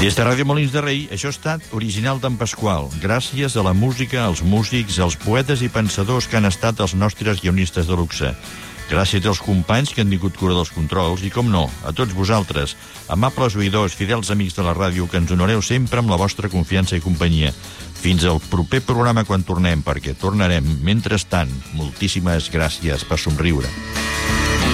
Des de Ràdio Molins de Rei, això ha estat Original d'en Pasqual. Gràcies a la música, als músics, als poetes i pensadors que han estat els nostres guionistes de luxe. Gràcies als companys que han tingut cura dels controls i, com no, a tots vosaltres, amables oïdors, fidels amics de la ràdio, que ens honoreu sempre amb la vostra confiança i companyia. Fins al proper programa quan tornem, perquè tornarem. Mentrestant, moltíssimes gràcies per somriure.